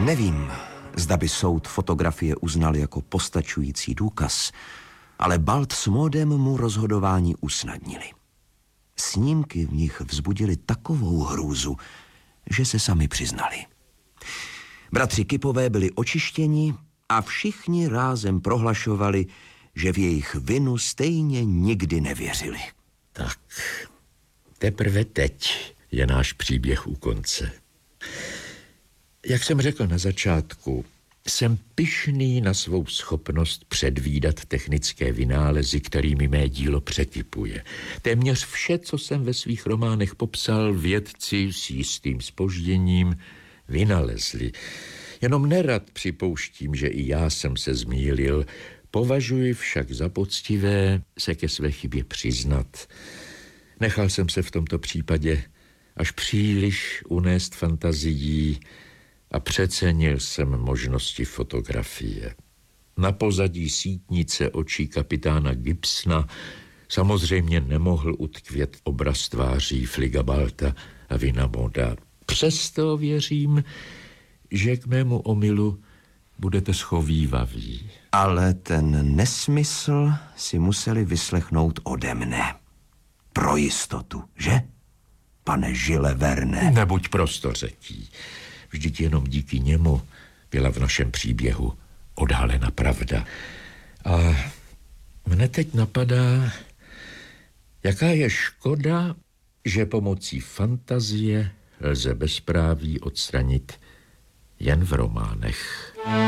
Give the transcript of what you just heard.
Nevím, zda by soud fotografie uznal jako postačující důkaz, ale Balt s Maudem mu rozhodování usnadnili. Snímky v nich vzbudili takovou hrůzu, že se sami přiznali. Bratři Kipové byli očištěni a všichni rázem prohlašovali, že v jejich vinu stejně nikdy nevěřili. Tak, teprve teď je náš příběh u konce. Jak jsem řekl na začátku, jsem pyšný na svou schopnost předvídat technické vynálezy, kterými mé dílo překypuje. Téměř vše, co jsem ve svých románech popsal, vědci s jistým zpožděním vynalezli. Jenom nerad připouštím, že i já jsem se zmýlil, považuji však za poctivé se ke své chybě přiznat. Nechal jsem se v tomto případě až příliš unést fantazií a přecenil jsem možnosti fotografie. Na pozadí sítnice očí kapitána Gibsona samozřejmě nemohl utkvět obraz tváří Fligabalta a Vinamoda. Přesto věřím, že k mému omylu budete schovývaví. Ale ten nesmysl si museli vyslechnout ode mne. Pro jistotu, že? Pane Žile Verne. Nebuď prostořeký. Vždyť jenom díky němu byla v našem příběhu odhalena pravda. A mne teď napadá, jaká je škoda, že pomocí fantazie lze bezpráví odstranit jen v románech.